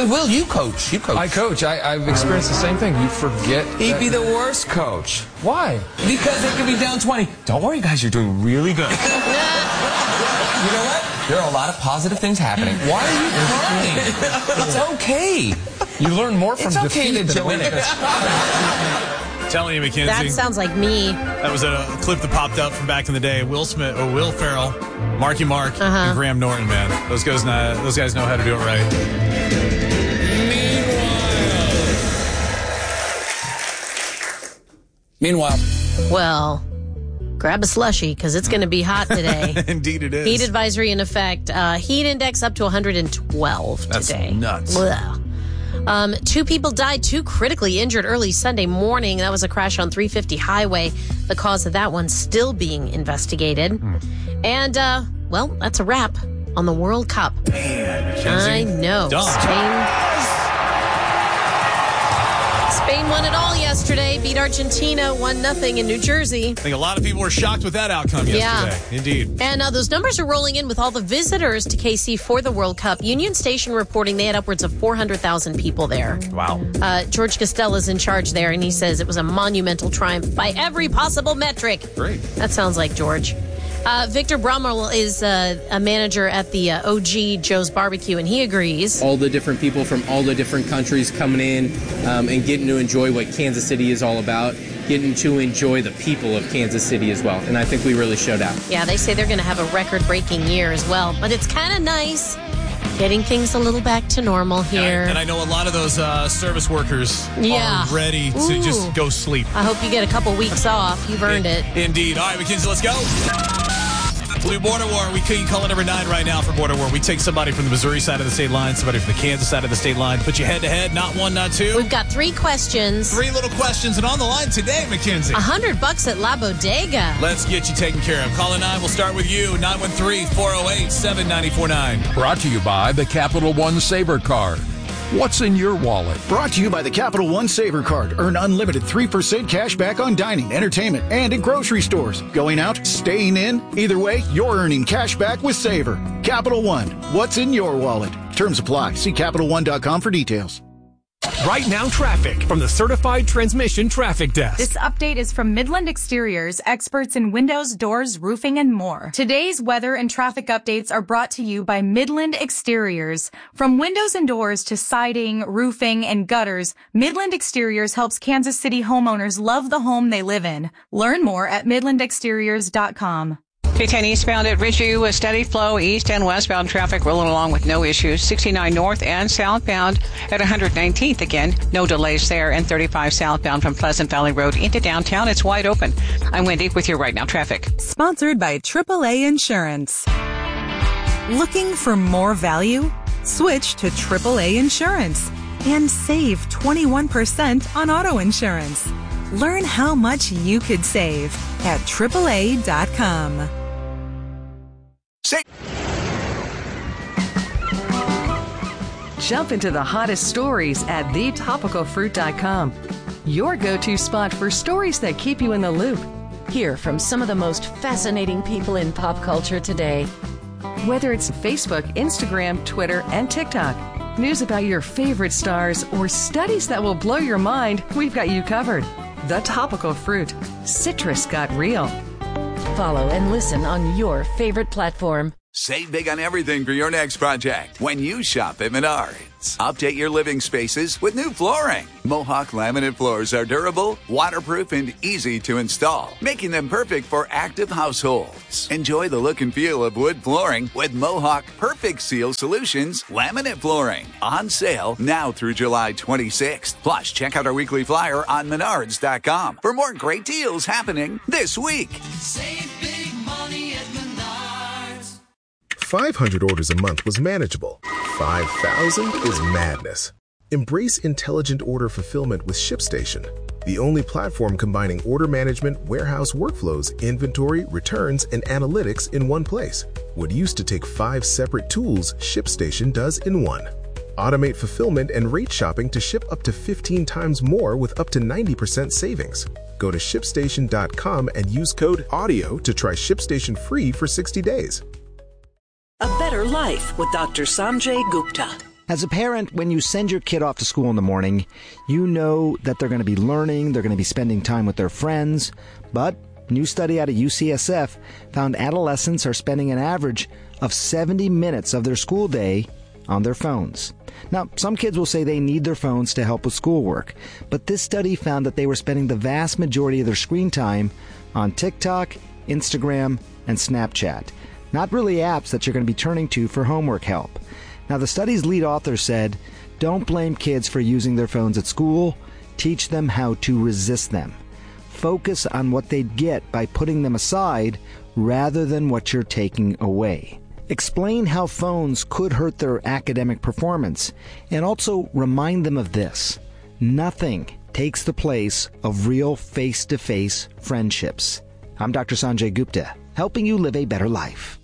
Will, you coach. You coach. I coach. I've experienced the same thing. You forget. He'd be the worst coach. Why? Because they could be down 20. Don't worry, guys. You're doing really good. You know what? There are a lot of positive things happening. Why are you crying? It's okay. You learn more from It's okay defeat to than join winning. Telling you, Mackenzie. That sounds like me. That was a clip that popped up from back in the day. Will Ferrell, Marky Mark, and Graham Norton, man. Those guys know how to do it right. Meanwhile. Well, grab a slushie because it's going to be hot today. Indeed it is. Heat advisory in effect. Heat index up to 112 today. That's nuts. Blah. 2 people died, 2 critically injured early Sunday morning. That was a crash on 350 highway. The cause of that one still being investigated. And, well, that's a wrap on the World Cup. Man, I know. Spain won it all yesterday. Beat Argentina 1-0 in New Jersey. I think a lot of people were shocked with that outcome yesterday. Yeah. Indeed. And those numbers are rolling in with all the visitors to KC for the World Cup. Union Station reporting they had upwards of 400,000 people there. Wow. George Costella's in charge there, and he says it was a monumental triumph by every possible metric. Great. That sounds like George. Victor Brommel is a manager at the OG Joe's Barbecue, and he agrees. All the different people from all the different countries coming in and getting to enjoy what Kansas City is all about, getting to enjoy the people of Kansas City as well. And I think we really showed out. Yeah, they say they're going to have a record-breaking year as well. But it's kind of nice getting things a little back to normal here. And I know a lot of those service workers are ready to just go sleep. I hope you get a couple weeks off. You've earned it. Indeed. All right, Mackenzie, let's go. We'll do Border War. We can call it number 9 right now for Border War. We take somebody from the Missouri side of the state line, somebody from the Kansas side of the state line, put you head-to-head, not 1, not 2. We've got 3 questions. 3 little questions, and on the line today, Mackenzie. $100 at La Bodega. Let's get you taken care of. Call in 9. We'll start with you. 913-408-7949. Brought to you by the Capital One Saver Card. What's in your wallet? Brought to you by the Capital One Saver Card. Earn unlimited 3% cash back on dining, entertainment, and at grocery stores. Going out, staying in, either way, you're earning cash back with Saver. Capital One. What's in your wallet? Terms apply. See CapitalOne.com for details. Right now, traffic from the Certified Transmission Traffic Desk. This update is from Midland Exteriors, experts in windows, doors, roofing, and more. Today's weather and traffic updates are brought to you by Midland Exteriors. From windows and doors to siding, roofing, and gutters, Midland Exteriors helps Kansas City homeowners love the home they live in. Learn more at midlandexteriors.com. 210 eastbound at Ridgeview with steady flow. East and westbound traffic rolling along with no issues. 69 north and southbound at 119th again. No delays there. And 35 southbound from Pleasant Valley Road into downtown. It's wide open. I'm Wendy with your Right Now traffic. Sponsored by AAA Insurance. Looking for more value? Switch to AAA Insurance and save 21% on auto insurance. Learn how much you could save at AAA.com. Jump into the hottest stories at thetopicalfruit.com. Your go-to spot for stories that keep you in the loop. Hear from some of the most fascinating people in pop culture today. Whether it's Facebook, Instagram, Twitter, and TikTok, news about your favorite stars, or studies that will blow your mind, we've got you covered. The Topical Fruit. Citrus got real. Follow and listen on your favorite platform. Save big on everything for your next project when you shop at Menards. Update your living spaces with new flooring. Mohawk laminate floors are durable, waterproof, and easy to install, making them perfect for active households. Enjoy the look and feel of wood flooring with Mohawk Perfect Seal Solutions laminate flooring. On sale now through July 26th. Plus, check out our weekly flyer on Menards.com for more great deals happening this week. Save big money at Menards. 500 orders a month was manageable. 5,000 is madness. Embrace intelligent order fulfillment with ShipStation, the only platform combining order management, warehouse workflows, inventory, returns, and analytics in one place. What used to take 5 separate tools, ShipStation does in one. Automate fulfillment and rate shopping to ship up to 15 times more with up to 90% savings. Go to ShipStation.com and use code AUDIO to try ShipStation free for 60 days. A better life with Dr. Sanjay Gupta. As a parent, when you send your kid off to school in the morning, you know that they're going to be learning, they're going to be spending time with their friends. But a new study out of UCSF found adolescents are spending an average of 70 minutes of their school day on their phones. Now, some kids will say they need their phones to help with schoolwork, but this study found that they were spending the vast majority of their screen time on TikTok, Instagram, and Snapchat. Not really apps that you're going to be turning to for homework help. Now, the study's lead author said, don't blame kids for using their phones at school. Teach them how to resist them. Focus on what they'd get by putting them aside rather than what you're taking away. Explain how phones could hurt their academic performance, and also remind them of this. Nothing takes the place of real face-to-face friendships. I'm Dr. Sanjay Gupta, helping you live a better life.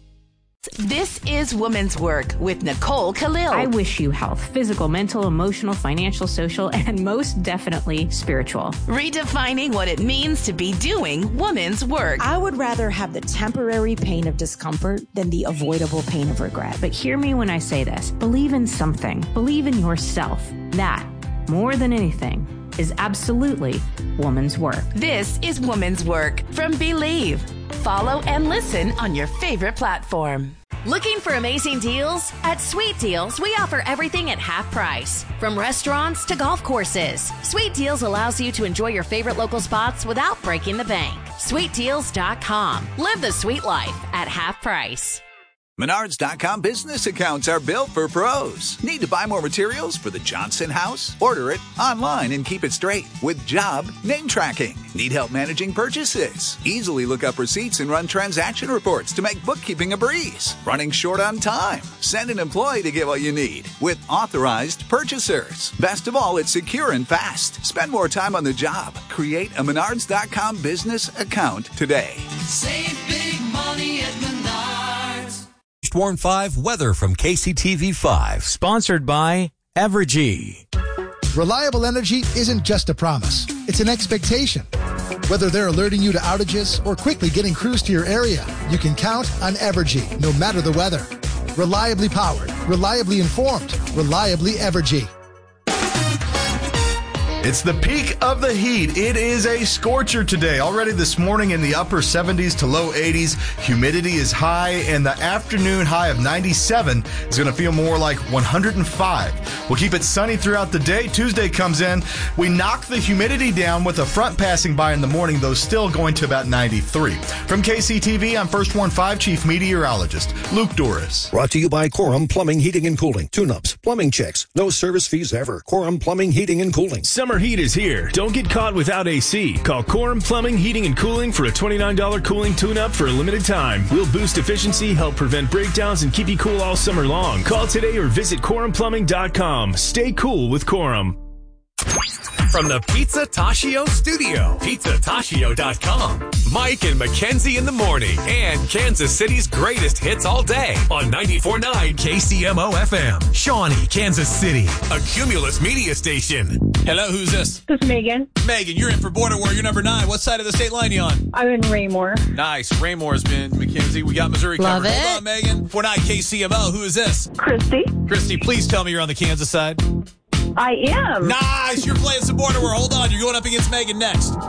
This is Woman's Work with Nicole Khalil. I wish you health, physical, mental, emotional, financial, social, and most definitely spiritual. Redefining what it means to be doing woman's work. I would rather have the temporary pain of discomfort than the avoidable pain of regret. But hear me when I say this. Believe in something. Believe in yourself. That, more than anything, is absolutely woman's work. This is Woman's Work from Believe. Follow and listen on your favorite platform. Looking for amazing deals? At Sweet Deals, we offer everything at half price. From restaurants to golf courses, Sweet Deals allows you to enjoy your favorite local spots without breaking the bank. SweetDeals.com. Live the sweet life at half price. Menards.com business accounts are built for pros. Need to buy more materials for the Johnson house? Order it online and keep it straight with job name tracking. Need help managing purchases? Easily look up receipts and run transaction reports to make bookkeeping a breeze. Running short on time? Send an employee to get what you need with authorized purchasers. Best of all, it's secure and fast. Spend more time on the job. Create a Menards.com business account today. Save big money at Menards. Warm 5 weather from KCTV 5. Sponsored by Evergy. Reliable energy isn't just a promise. It's an expectation. Whether they're alerting you to outages or quickly getting crews to your area, you can count on Evergy, no matter the weather. Reliably powered, reliably informed, reliably Evergy. It's the peak of the heat. It is a scorcher today. Already this morning in the upper 70s to low 80s. Humidity is high, and the afternoon high of 97 is going to feel more like 105. We'll keep it sunny throughout the day. Tuesday comes in. We knock the humidity down with a front passing by in the morning, though still going to about 93. From KCTV, I'm First Warn 5 Chief Meteorologist Luke Doris. Brought to you by Quorum Plumbing, Heating, and Cooling. Tune-ups, plumbing checks, no service fees ever. Quorum Plumbing, Heating, and Cooling. Summer heat is here. Don't get caught without AC. Call Quorum Plumbing, Heating, and Cooling for a $29 cooling tune-up for a limited time. We'll boost efficiency, help prevent breakdowns, and keep you cool all summer long. Call today or visit QuorumPlumbing.com. Stay cool with Quorum. From the Pizza Tashio studio, pizzatashio.com. Mike and Mackenzie in the morning, and Kansas City's greatest hits all day on 94.9 KCMO FM. Shawnee, Kansas City, a Cumulus media station. Hello, who's this? This is Megan. Megan, you're in for Border War. You're number 9. What side of the state line you on? I'm in Raymore. Nice. Raymore's been Mackenzie. We got Missouri Love covered. it. Hold on, Megan. 4.9 KCMO. Who is this? Christy. Christy, please tell me you're on the Kansas side. I am. Nice. You're playing some Border War. Hold on. You're going up against Megan next.